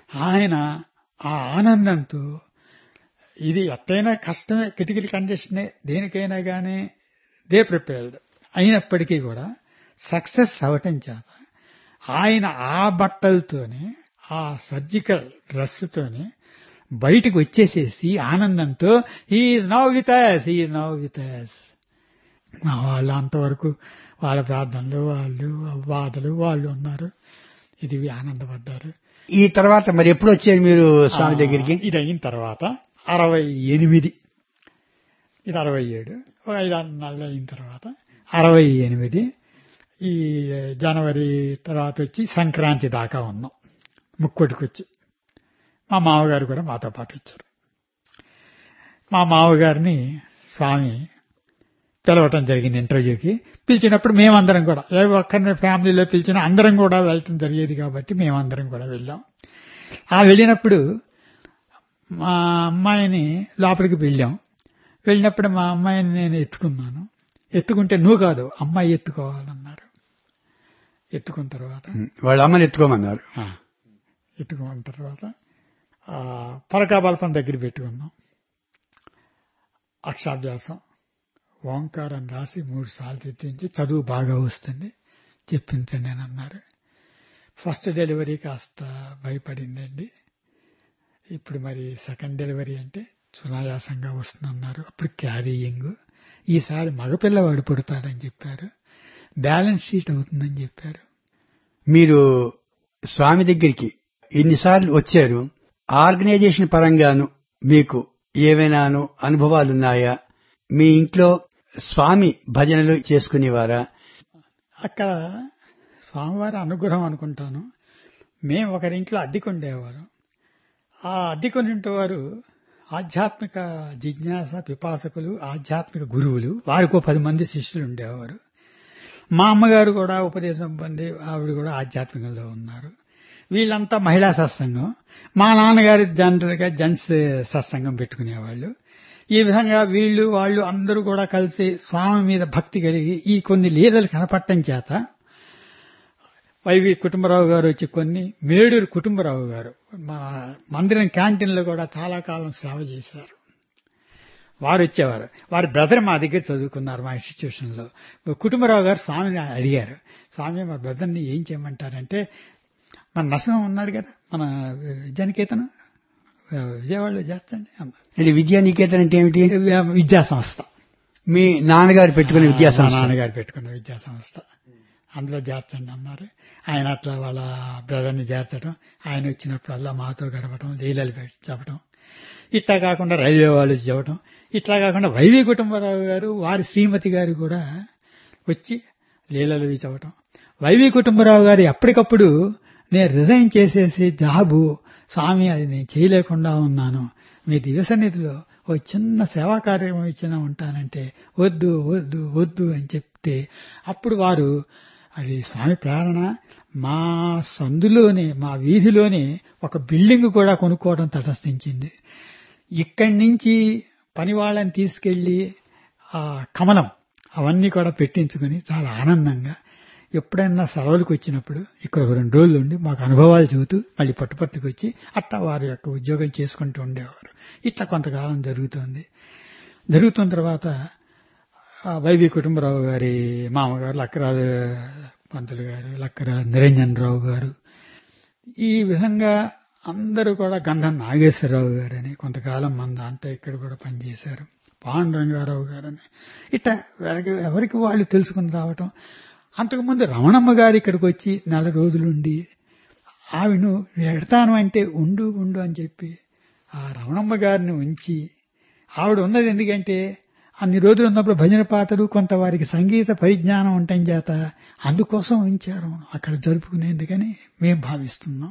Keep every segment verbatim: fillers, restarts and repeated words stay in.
ఆయన ఆ ఆనందంతో ఇది ఎట్టయినా కష్టమే, క్రిటికల్ కండిషనే, దేనికైనా కానీ దే ప్రిపేర్డ్ అయినప్పటికీ కూడా సక్సెస్ అవటం చేత ఆయన ఆ బట్టలతోనే ఆ సర్జికల్ డ్రెస్ తోనే బయటకు వచ్చేసేసి ఆనందంతో he's now with us, he's now with us. మా వాళ్ళు అంతవరకు వాళ్ళ ప్రార్థనలు, వాళ్ళు బాధలు వాళ్ళు ఉన్నారు, ఇది ఆనందపడ్డారు. ఈ తర్వాత మరి ఎప్పుడు వచ్చేది మీరు స్వామి దగ్గరికి? ఇది అయిన తర్వాత అరవై ఎనిమిది ఇది అరవై ఏడు ఒక ఐదారు నెలలు అయిన తర్వాత అరవై ఎనిమిది ఈ జనవరి తర్వాత వచ్చి సంక్రాంతి దాకా ఉన్నాం ముక్కోటికి వచ్చి. మా మామగారు కూడా మాతో పాటు వచ్చారు. మా మామగారిని స్వామి పిలవటం జరిగింది ఇంటర్వ్యూకి. పిలిచినప్పుడు మేమందరం కూడా ఏ ఒక్కరిని ఫ్యామిలీలో పిలిచినా అందరం కూడా వెళ్ళటం జరిగేది కాబట్టి మేమందరం కూడా వెళ్ళాం. ఆ వెళ్ళినప్పుడు మా అమ్మాయిని లోపలికి వెళ్ళాం. వెళ్ళినప్పుడు మా అమ్మాయిని నేను ఎత్తుకున్నాను. ఎత్తుకుంటే నువ్వు కాదు అమ్మాయి ఎత్తుకోవాలన్నారు. ఎత్తుకున్న తర్వాత వాళ్ళ అమ్మని ఎత్తుకోమన్నారు. ఎత్తుకున్న తర్వాత పలకాబల్పం దగ్గర పెట్టుకున్నాం. అక్షాభ్యాసం ఓంకారం రాసి మూడు సార్లు తెప్పించి చదువు బాగా వస్తుంది చెప్పించండి అని అన్నారు. ఫస్ట్ డెలివరీ కాస్త భయపడిందండి. ఇప్పుడు మరి సెకండ్ డెలివరీ అంటే సునాయాసంగా వస్తుందన్నారు. అప్పుడు క్యారీయింగ్, ఈసారి మగపిల్లవాడు పుడతాడని చెప్పారు, బ్యాలెన్స్ షీట్ అవుతుందని చెప్పారు. మీరు స్వామి దగ్గరికి ఎన్నిసార్లు వచ్చారు? ఆర్గనైజేషన్ పరంగాను మీకు ఏవైనాను అనుభవాలున్నాయా? మీ ఇంట్లో స్వామి భజనలు చేసుకునేవారా? అక్కడ స్వామివారి అనుగ్రహం అనుకుంటాను. మేము ఒకరింట్లో అద్దెకుండేవారు. ఆ అద్దెకునింటేవారు ఆధ్యాత్మిక జిజ్ఞాస పిపాసకులు, ఆధ్యాత్మిక గురువులు, వారికో పది మంది శిష్యులు ఉండేవారు. మా అమ్మగారు కూడా ఉపదేశం పొంది ఆవిడ కూడా ఆధ్యాత్మికంలో ఉన్నారు. వీళ్ళంతా మహిళా సత్సంగం. మా నాన్నగారి జనరల్గా జెంట్స్ సత్సంగం పెట్టుకునేవాళ్ళు. ఈ విధంగా వీళ్ళు వాళ్ళు అందరూ కూడా కలిసి స్వామి మీద భక్తి కలిగి ఈ కొన్ని లీలలు కనపడటం చేత వైవి కుటుంబరావు గారు వచ్చి కొన్ని, మేడూరు కుటుంబరావు గారు మన మందిరం క్యాంటీన్లో కూడా చాలా కాలం సేవ చేశారు. వారు వచ్చేవారు. వారి బ్రదర్ మా దగ్గర చదువుకున్నారు మా ఇన్స్టిట్యూషన్లో. కుటుంబరావు గారు స్వామిని అడిగారు, స్వామి మా బ్రదర్ని ఏం చేయమంటారంటే, మన నరసింహం ఉన్నాడు కదా మన విద్యానికేతనం విజయవాడలో చేస్తండి అన్నారు. విద్యానికేతన్ అంటే ఏమిటి? విద్యా సంస్థ. మీ నాన్నగారు పెట్టుకునే విద్యా సంస్థ? నాన్నగారు పెట్టుకున్న విద్యా సంస్థ, అందులో చేర్చండి అన్నారు. ఆయన అట్లా వాళ్ళ బ్రదర్ని చేర్చడం, ఆయన వచ్చినప్పుడల్లా మాతో గడపడం, లీలలు చెప్పడం, ఇట్లా కాకుండా రైల్వే వాళ్ళు చెప్పడం, ఇట్లా కాకుండా వైవి కుటుంబరావు గారు వారి శ్రీమతి గారు కూడా వచ్చి లీలలు చెప్పడం. వైవి కుటుంబరావు గారు ఎప్పటికప్పుడు నేను రిజైన్ చేసేసి జాబు స్వామి అది నేను చేయలేకుండా ఉన్నాను, మీ దివ్య సన్నిధిలో ఓ చిన్న సేవా కార్యక్రమం ఇచ్చినా ఉంటానంటే వద్దు వద్దు వద్దు అని చెప్తే అప్పుడు వారు అది స్వామి ప్రేరణ, మా సందులోనే మా వీధిలోనే ఒక బిల్డింగ్ కూడా కొనుక్కోవడం తటస్థించింది. ఇక్కడి నుంచి పని వాళ్ళని తీసుకెళ్లి ఆ కమలం అవన్నీ కూడా పెట్టించుకుని చాలా ఆనందంగా ఎప్పుడైనా సెలవులకు వచ్చినప్పుడు ఇక్కడ ఒక రెండు రోజులు ఉండి మాకు అనుభవాలు చెబుతూ మళ్ళీ పట్టుపట్టుకు వచ్చి అట్టా వారి యొక్క ఉద్యోగం చేసుకుంటూ ఉండేవారు. ఇట్లా కొంతకాలం జరుగుతోంది. జరుగుతున్న తర్వాత వైవి కుటుంబరావు గారి మామగారు లక్కరాజు పంతులు గారు, లక్కరాజు నిరంజన్ రావు గారు, ఈ విధంగా అందరూ కూడా గంధం నాగేశ్వరరావు గారని కొంతకాలం మన దాంట్లో ఇక్కడ కూడా పనిచేశారు, పాండురంగారావు గారని, ఇట్లా ఎవరికి వాళ్ళు తెలుసుకుని రావటం. అంతకుముందు రమణమ్మ గారు ఇక్కడికి వచ్చి నెల రోజులుండి ఆవిను ఎడతాను అంటే ఉండు ఉండు అని చెప్పి ఆ రమణమ్మ గారిని ఉంచి, ఆవిడ ఉన్నది ఎందుకంటే అన్ని రోజులు ఉన్నప్పుడు భజన పాటలు కొంత వారికి సంగీత పరిజ్ఞానం ఉండటం చేత అందుకోసం ఉంచారు అక్కడ జరుపుకునేందుకని మేము భావిస్తున్నాం.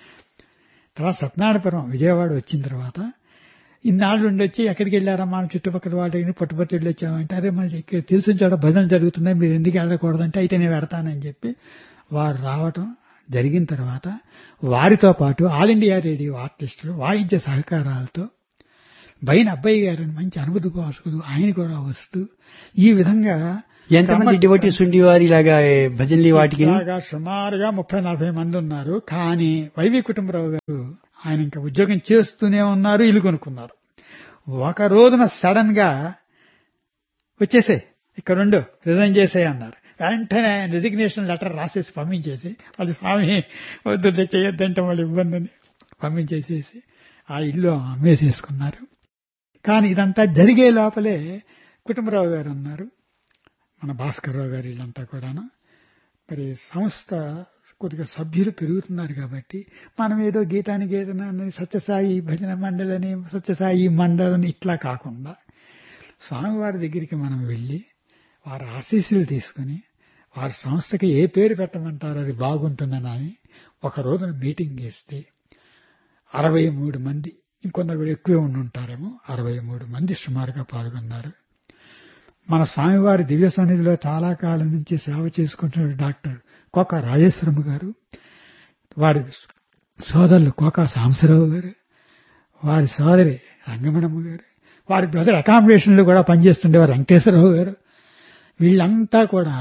తర్వాత సత్యనారాయణపురం విజయవాడ వచ్చిన తర్వాత ఇన్నాళ్ళు ఉండొచ్చి ఎక్కడికి వెళ్ళారమ్మా చుట్టుపక్కల వాళ్ళకి పట్టుపట్టు వెళ్ళి వచ్చామంటే, అరే మనకి ఇక్కడ తెలిసిన చోట భజనలు జరుగుతున్నాయి మీరు ఎందుకు వెళ్ళకూడదంటే అయితే నేను పెడతానని చెప్పి వారు రావటం జరిగిన తర్వాత వారితో పాటు ఆల్ ఇండియా రేడియో ఆర్టిస్టులు వాయిద్య సహకారాలతో బైన అబ్బాయి గారని మంచి అనుభూతి భాషకులు ఆయన కూడా వస్తూ ఈ విధంగా ఎంతమంది డివోటీస్ ఉండేవారు ఇలాగా భజనలు వాటికి? ఇలాగా సుమారుగా ముప్పై నలభై మంది ఉన్నారు. కానీ వైవి కుటుంబరావు గారు ఆయన ఇంకా ఉద్యోగం చేస్తూనే ఉన్నారు, ఇల్లు కొనుక్కున్నారు. ఒక రోజున సడన్ గా వచ్చేసే ఇక్కడ ఉండు, రిజైన్ చేసే అన్నారు. వెంటనే ఆయన రిజిగ్నేషన్ లెటర్ రాసేసి పంపించేసి, వాళ్ళు స్వామి వద్దు చేయొద్దంటే వాళ్ళు ఇబ్బంది అని పంపించేసేసి ఆ ఇల్లు అమ్మేసేసుకున్నారు. కానీ ఇదంతా జరిగే లోపలే కుటుంబరావు గారు ఉన్నారు, మన భాస్కర్ రావు గారు, వీళ్ళంతా కూడాను మరి సంస్థ కొద్దిగా సభ్యులు పెరుగుతున్నారు కాబట్టి మనం ఏదో గీతాని గీతనని సత్యసాయి భజన మండలని సత్యసాయి మండలని ఇట్లా కాకుండా స్వామివారి దగ్గరికి మనం వెళ్ళి వారి ఆశీస్సులు తీసుకుని వారి సంస్థకి ఏ పేరు పెట్టమంటారో అది బాగుంటుందని ఒక రోజున మీటింగ్ చేస్తే అరవై మూడు మంది, ఇంకొందరు కూడా ఎక్కువే ఉండి ఉంటారేమో, అరవై మూడు మంది సుమారుగా పాల్గొన్నారు. మన స్వామివారి దివ్య సన్నిధిలో చాలా కాలం నుంచి సేవ చేసుకుంటున్న డాక్టర్ కోకా రాజేశ్వరమ్మ గారు, వారి సోదరులు కోకా సాంబశివరావు గారు, వారి సోదరి రంగమణమ్మ గారు, వారి బ్రదర్ అకామిడేషన్ లో కూడా పనిచేస్తుండేవారు వెంకటేశ్వరరావు గారు, వీళ్ళంతా కూడా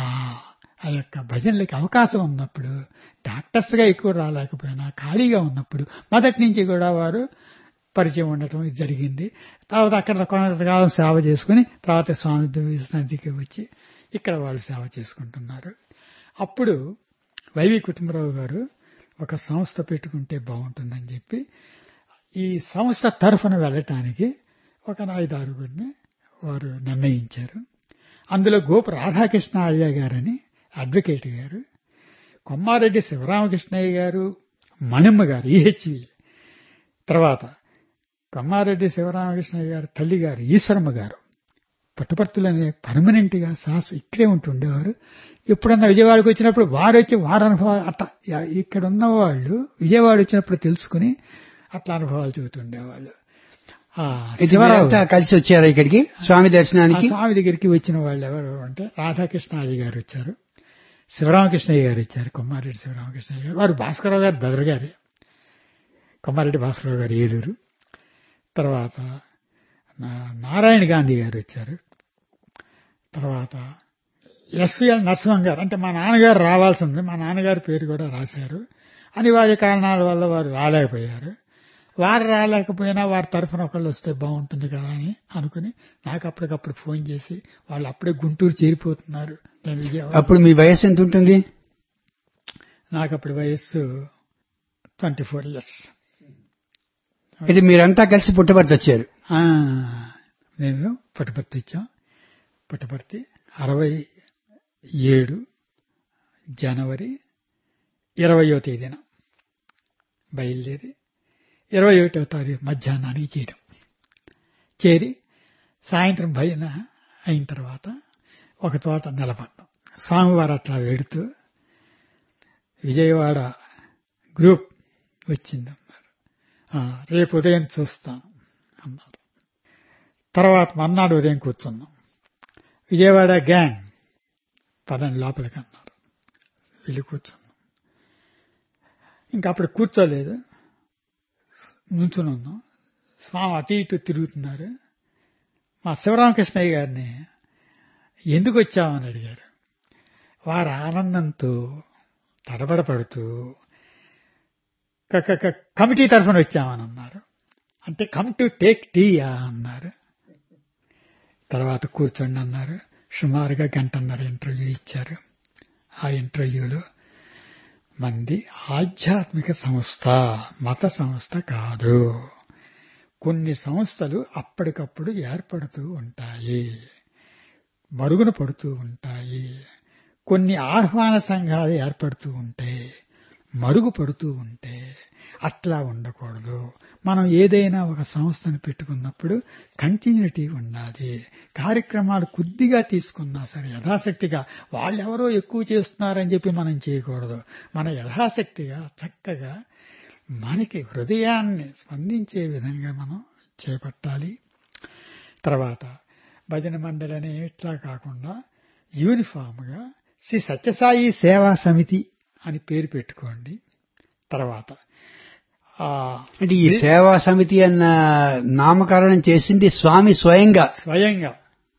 ఆ యొక్క భజనలకి అవకాశం ఉన్నప్పుడు డాక్టర్స్ గా ఎక్కువ రాలేకపోయినా ఖాళీగా ఉన్నప్పుడు మొదటి నుంచి కూడా వారు పరిచయం ఉండటం జరిగింది. తర్వాత అక్కడ కొంతకాలం సేవ చేసుకుని తర్వాత స్వామి సన్నిధికి వచ్చి ఇక్కడ వాళ్ళు సేవ చేసుకుంటున్నారు. అప్పుడు వైవి కుటుంబరావు గారు ఒక సంస్థ పెట్టుకుంటే బాగుంటుందని చెప్పి ఈ సంస్థ తరఫున వెళ్ళటానికి ఒక ఐదారుగురిని వారు నిర్ణయించారు. అందులో గోపు రాధాకృష్ణ ఆర్య గారని అడ్వకేట్ గారు, కొమ్మారెడ్డి శివరామకృష్ణయ్య గారు, మణిమ్మ గారు ఈహెచ్వి, తర్వాత కొమ్మారెడ్డి శివరామకృష్ణయ్య గారు తల్లి గారు ఈశ్వరమ్మ గారు పుట్టపర్తులనే పర్మనెంట్ గా సాసు ఇక్కడే ఉంటుండేవారు. ఎప్పుడన్నా విజయవాడకి వచ్చినప్పుడు వారు వచ్చి వారి అనుభవాలు అట్లా ఇక్కడ ఉన్న వాళ్ళు విజయవాడ వచ్చినప్పుడు తెలుసుకుని అట్లా అనుభవాలు చెబుతుండేవాళ్ళు. కలిసి వచ్చారు ఇక్కడికి స్వామి దర్శనానికి. స్వామి దగ్గరికి వచ్చిన వాళ్ళు ఎవరు అంటే రాధాకృష్ణాజీ గారు వచ్చారు, శివరామకృష్ణయ్య గారు వచ్చారు, కొమ్మారెడ్డి శివరామకృష్ణయ్య గారు, వారు భాస్కరరావు గారు బ్రదర్ గారి, కొమ్మారెడ్డి భాస్కరరావు గారు ఏలూరు. తర్వాత నారాయణ గాంధీ గారు వచ్చారు. తర్వాత ఎస్విఎల్ నరసింహం గారు, అంటే మా నాన్నగారు రావాల్సింది, మా నాన్నగారి పేరు కూడా రాశారు, అనివార్య కారణాల వల్ల వారు రాలేకపోయారు. వారు రాలేకపోయినా వారి తరఫున ఒకళ్ళు వస్తే బాగుంటుంది కదా అని అనుకుని నాకు అప్పటికప్పుడు ఫోన్ చేసి వాళ్ళు అప్పుడే గుంటూరు చేరిపోతున్నారు. నేను విజయవాడ. అప్పుడు మీ వయస్సు ఎంత ఉంటుంది? నాకు అప్పుడు వయస్సు ట్వంటీ ఫోర్ ఇయర్స్. ఇది మీరంతా కలిసి పుట్టపర్తి వచ్చారు? నేను పుట్టపర్తి వచ్చాం. పుట్టపర్తి అరవై ఏడు జనవరి ఇరవయో తేదీన బయలుదేరి ఇరవై ఒకటో తారీఖు మధ్యాహ్నానికి చేయడం, చేరి సాయంత్రం భజన అయిన తర్వాత ఒక చోట నిలబడ్డం. స్వామివారు అట్లా వెడుతూ విజయవాడ గ్రూప్ వచ్చిందన్నారు, రేపు ఉదయం చూస్తాను అన్నారు. తర్వాత మర్నాడు ఉదయం కూర్చున్నాం. విజయవాడ గ్యాంగ్ పదండి లోపలికి అన్నారు, వెళ్ళి కూర్చున్నాం. ఇంకా అప్పుడు కూర్చోలేదు, నుంచుని ఉన్నాం. స్వామి అటు ఇటు తిరుగుతున్నారు. మా శివరామకృష్ణయ్య గారిని ఎందుకు వచ్చామని అడిగారు. వారు ఆనందంతో తడబడపడుతూ కమిటీ తరఫున వచ్చామని అన్నారు. అంటే కమ్ టు టేక్ టీ అన్నారు. తర్వాత కూర్చోండి అన్నారు. సుమారుగా గంటన్నర ఇంటర్వ్యూ ఇచ్చారు. ఆ ఇంటర్వ్యూలో మంది ఆధ్యాత్మిక సంస్థ, మత సంస్థ కాదు. కొన్ని సంస్థలు అప్పటికప్పుడు ఏర్పడుతూ ఉంటాయి, మరుగున పడుతూ ఉంటాయి. కొన్ని ఆహ్వాన సంఘాలు ఏర్పడుతూ ఉంటాయి, మరుగు పడుతూ ఉంటే అట్లా ఉండకూడదు. మనం ఏదైనా ఒక సంస్థను పెట్టుకున్నప్పుడు కంటిన్యూటీ ఉండాలి. కార్యక్రమాలు కొద్దిగా తీసుకున్నా సరే యథాశక్తిగా, వాళ్ళెవరో ఎక్కువ చేస్తున్నారని చెప్పి మనం చేయకూడదు. మన యథాశక్తిగా చక్కగా మనకి హృదయాన్ని స్పందించే విధంగా మనం చేపట్టాలి. తర్వాత భజన మండలి ఇట్లా కాకుండా యూనిఫామ్గా శ్రీ సత్యసాయి సేవా సమితి అని పేరు పెట్టుకోండి. తర్వాత అంటే ఈ సేవా సమితి అన్న నామకరణం చేసింది స్వామి స్వయంగా స్వయంగా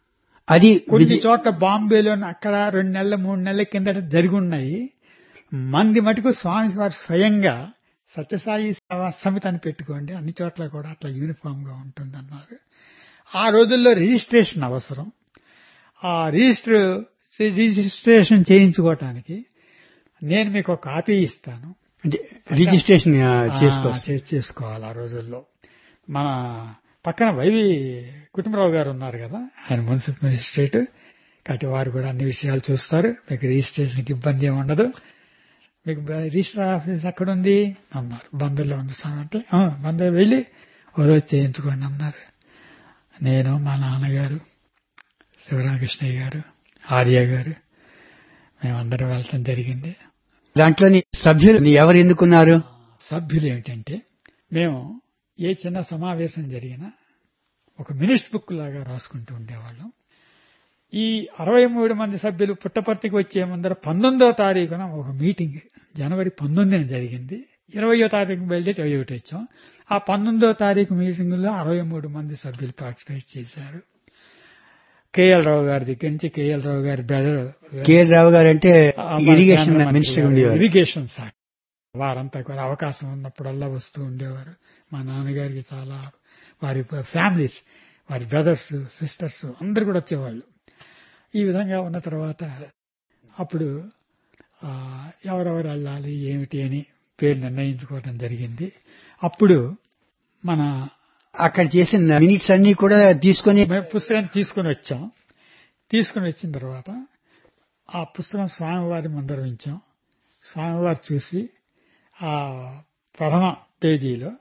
అది కొన్ని విజయ- చోట్ల బాంబేలో అక్కడ రెండు నెలల మూడు నెలల కిందట జరిగి ఉన్నాయి. మంది మటుకు స్వామి వారు స్వయంగా సత్యసాయి సేవా సమితి అని పెట్టుకోండి, అన్ని చోట్ల కూడా అట్లా యూనిఫామ్ గా ఉంటుందన్నారు. ఆ రోజుల్లో రిజిస్ట్రేషన్ అవసరం. ఆ రిజిస్టర్ రిజిస్ట్రేషన్ చేయించుకోవటానికి నేను మీకు ఒక కాపీ ఇస్తాను, అంటే రిజిస్ట్రేషన్ ఆ, చేసుకోవచ్చు. ఆ, చే- చేసుకోవాలి. ఆ రోజుల్లో మన పక్కన వైవి కుటుంబరావు గారు ఉన్నారు కదా, ఆయన మున్సిపల్ మెజిస్ట్రేట్, కాబట్టి వారు కూడా అన్ని విషయాలు చూస్తారు. మీకు రిజిస్ట్రేషన్కి ఇబ్బంది ఏమి ఉండదు. మీకు బ- రిజిస్టర్ ఆఫీస్ ఎక్కడ ఉంది అన్నారు. బందర్లో ఉంది సార్ అంటే, "ఆ, బందర్ వెళ్ళి ఓ రోజు చేయించుకోండి" అన్నారు. నేను, మా నాన్నగారు, శివరామకృష్ణయ్య గారు, ఆర్య గారు, మేమందరం వెళ్ళటం జరిగింది. దాంట్లోని సభ్యులు ఎవరు ఎన్నుకున్నారు? సభ్యులు ఏమిటంటే, మేము ఏ చిన్న సమావేశం జరిగినా ఒక మినిట్స్ బుక్ లాగా రాసుకుంటూ ఉండేవాళ్ళం. ఈ అరవై మూడు మంది సభ్యులు పుట్టపర్తికి వచ్చే ముందర పంతొమ్మిదో తారీఖున ఒక మీటింగ్ జనవరి పంతొమ్మిదిన జరిగింది. ఇరవయో తారీఖు బయలుదేరి ఇరవై ఒకటి వచ్చాం. ఆ పంతొమ్మిదో తారీఖు మీటింగ్ లో అరవై మూడు మంది సభ్యులు పార్టిసిపేట్ చేశారు. కేఎల్ రావు గారి దగ్గర నుంచి కేఎల్ రావు గారి బ్రదర్ కేఎల్ రావు గారు అంటే ఇరిగేషన్ మినిస్టర్ ఉండేవారు. ఇరిగేషన్ శాఖ వారంతా కూడా అవకాశం ఉన్నప్పుడల్లా వస్తూ ఉండేవారు. మా నాన్నగారికి చాలా వారి ఫ్యామిలీస్, వారి బ్రదర్స్, సిస్టర్స్ అందరు కూడా వచ్చేవాళ్ళు. ఈ విధంగా ఉన్న తర్వాత అప్పుడు ఆ, ఎవరెవరు వెళ్ళాలి ఏమిటి అని పేరు నిర్ణయించుకోవడం జరిగింది. అప్పుడు మన అక్కడ చేసిన మినిట్స్ అన్ని కూడా తీసుకొని మేము పుస్తకం తీసుకుని వచ్చాం. తీసుకుని వచ్చిన తర్వాత ఆ పుస్తకం స్వామివారి ముందర ఉంచాం. స్వామివారు చూసి ఆ ప్రథమ పేజీలో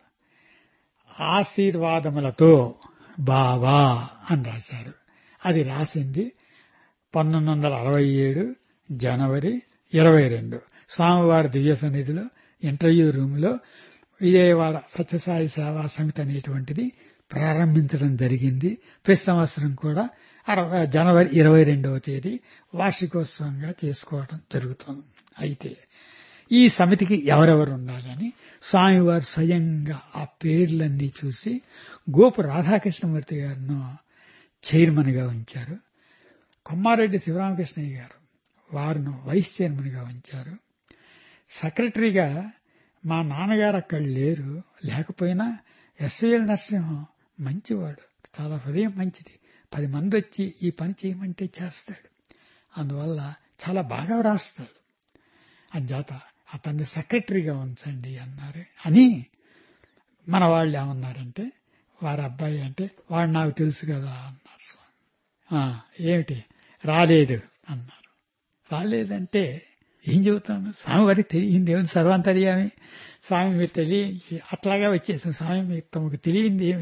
ఆశీర్వాదములతో బావా అని రాశారు. అది రాసింది పంతొమ్మిది వందల అరవై ఏడు జనవరి ఇరవై రెండు స్వామివారి దివ్య సన్నిధిలో ఇంటర్వ్యూ రూమ్ లో విజయవాడ సత్యసాయి సేవా సమితి అనేటువంటిది ప్రారంభించడం జరిగింది. ప్రతి సంవత్సరం కూడా అరవై జనవరి ఇరవై రెండవ తేదీ వార్షికోత్సవంగా చేసుకోవడం జరుగుతుంది. అయితే ఈ సమితికి ఎవరెవరు ఉండాలని స్వామివారు స్వయంగా ఆ పేర్లన్నీ చూసి గోపు రాధాకృష్ణమూర్తి గారిను చైర్మన్ గా ఉంచారు. కొమ్మారెడ్డి శివరామకృష్ణయ్య గారు వారిను వైస్ చైర్మన్ గా ఉంచారు. సెక్రటరీగా మా నాన్నగారు అక్కడ లేరు. లేకపోయినా ఎస్విఎల్ నరసింహం మంచివాడు, చాలా హృదయం మంచిది. పది మంది వచ్చి ఈ పని చేయమంటే చేస్తాడు. అందువల్ల చాలా బాగా రాస్తాడు. అంచేత అతన్ని సెక్రటరీగా ఉంచండి అన్నారు. అని మన వాళ్ళు ఏమన్నారంటే, వారి అబ్బాయి అంటే, వాడు నాకు తెలుసు కదా అన్నారు స్వామి. "ఆ, ఏమిటి రాలేదు" అన్నారు. రాలేదంటే ఏం చెబుతాను, స్వామి వారికి తెలియంది ఏమి, సర్వాంతర్యామి స్వామి మీరు తెలియ అట్లాగా వచ్చేసాం. స్వామి మీకు తమకు తెలియంది ఏమి.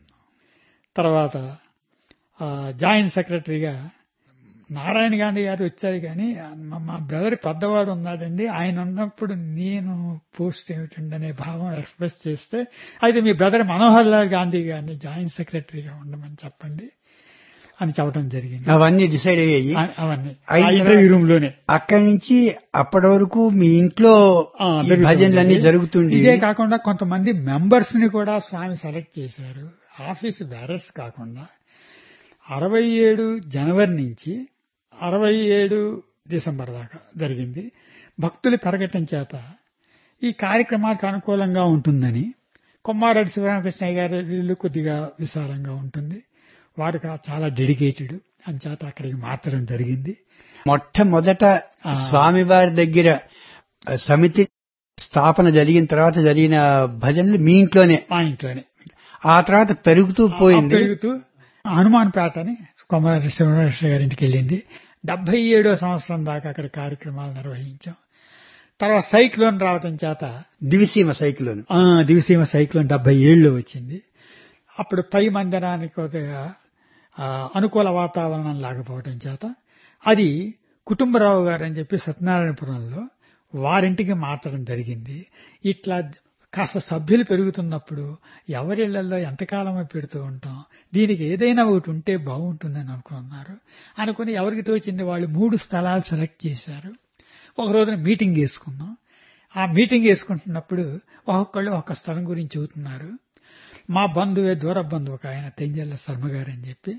తర్వాత జాయింట్ సెక్రటరీగా నారాయణ గాంధీ గారు వచ్చారు. కానీ మా బ్రదర్ పెద్దవాడు ఉన్నాడండి, ఆయన ఉన్నప్పుడు నేను పోస్ట్ ఏమిటండి అనే భావం ఎక్స్ప్రెస్ చేస్తే, అయితే మీ బ్రదర్ మనోహర్ లాల్ గాంధీ గారిని జాయింట్ సెక్రటరీగా ఉండమని చెప్పండి అని చెప్పడం జరిగింది. అవన్నీ డిసైడ్ అయ్యాయి. అవన్నీ అయిన ఇంటర్వ్యూ రూమ్ లోనే. అక్కడి నుంచి అప్పటి వరకు మీ ఇంట్లో ఆ, ఈ జరుగుతుంది. భజనలన్నీ జరుగుతుండే. ఇదే కాకుండా కొంతమంది మెంబర్స్ ని కూడా స్వామి సెలెక్ట్ చేశారు. ఆఫీస్ బేరర్స్ కాకుండా అరవై ఏడు జనవరి నుంచి అరవై ఏడు డిసెంబర్ దాకా జరిగింది. భక్తులు పెరగటం చేత ఈ కార్యక్రమానికి అనుకూలంగా ఉంటుందని కొమ్మారెడ్డి శివరామకృష్ణయ్య గారి ఇల్లు కొద్దిగా విశాలంగా ఉంటుంది. వారికి చాలా డెడికేటెడ్ అంచేత అక్కడికి మార్చడం జరిగింది. మొట్టమొదట ఆ. స్వామివారి దగ్గర సమితి స్థాపన జరిగిన తర్వాత జరిగిన భజనలు మీ ఇంట్లోనే, మా ఇంట్లోనే. ఆ తర్వాత పెరుగుతూ పోయింది. పెరుగుతూ హనుమాన్ పేట అని కొమ్మారెడ్డి శివరామకృష్ణ గారి ఇంటికి వెళ్ళింది. డెబ్బై ఏడో సంవత్సరం దాకా అక్కడ కార్యక్రమాలు నిర్వహించాం. తర్వాత సైక్లోన్ రావటం చేత దివిసీమ సైకిల్ ఆ, దివిసీమ సైక్లోన్ డెబ్బై ఏడులో వచ్చింది. అప్పుడు పై మందిరానికి కొద్దిగా ఆ, అనుకూల వాతావరణం లేకపోవడం చేత అది కుటుంబరావు గారు అని చెప్పి సత్యనారాయణపురంలో వారింటికి మార్చడం జరిగింది. ఇట్లా కాస్త సభ్యులు పెరుగుతున్నప్పుడు ఎవరిళ్లలో ఎంతకాలం పెడుతూ ఉంటాం, దీనికి ఏదైనా ఒకటి ఉంటే బాగుంటుందని అనుకున్నారు. అనుకుని ఎవరికి తోచింది వాళ్ళు మూడు స్థలాలు సెలెక్ట్ చేశారు. ఒక రోజున మీటింగ్ వేసుకున్నాం. ఆ మీటింగ్ వేసుకుంటున్నప్పుడు ఒక్కొక్కళ్ళు ఒక స్థలం గురించి చెబుతున్నారు. మా బంధువే దూర బంధువు ఒక ఆయన తెంజల్ల శర్మ గారు అని చెప్పి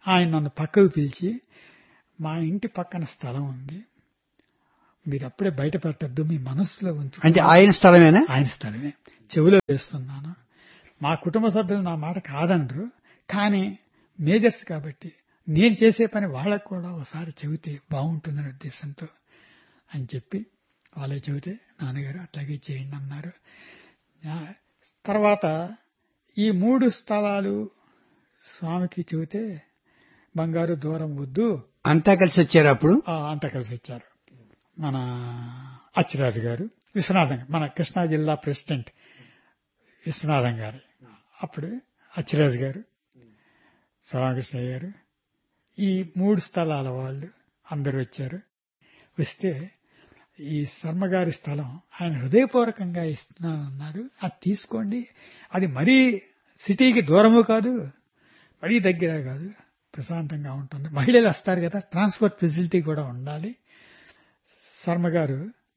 ఆయన నన్ను పక్కకు పిలిచి, మా ఇంటి పక్కన స్థలం ఉంది, మీరు అప్పుడే బయట పెట్టద్దు, మీ మనస్సులో ఉంచు. అంటే ఆయన స్థలమేనా? ఆయన స్థలమే, చెవిలో వేస్తున్నాను. మా కుటుంబ సభ్యులు నా మాట కాదనరు, కానీ మేజర్స్ కాబట్టి నేను చేసే పని వాళ్ళకు కూడా ఒకసారి చెబితే బాగుంటుందనే ఉద్దేశంతో అని చెప్పి వాళ్ళే చెబితే నాన్నగారు అట్లాగే చేయండి అన్నారు. తర్వాత ఈ మూడు స్థలాలు స్వామికి చెబితే, బంగారు దూరం వద్దు, అంతా కలిసి వచ్చారు అప్పుడు. అంతా కలిసి వచ్చారు. మన అచ్చిరాజు గారు, విశ్వనాథం, మన కృష్ణా జిల్లా ప్రెసిడెంట్ విశ్వనాథం గారు, అప్పుడు అచ్చిరాజు గారు, శ్రీరామకృష్ణయ్య గారు, ఈ మూడు స్థలాల వాళ్ళు అందరూ వచ్చారు. వస్తే ఈ శర్మగారి స్థలం ఆయన హృదయపూర్వకంగా ఇస్తున్నానన్నాడు, అది తీసుకోండి, అది మరీ సిటీకి దూరము కాదు, మరీ దగ్గర కాదు, ప్రశాంతంగా ఉంటుంది, మహిళలు వస్తారు కదా, ట్రాన్స్పోర్ట్ ఫెసిలిటీ కూడా ఉండాలి. శర్మగారు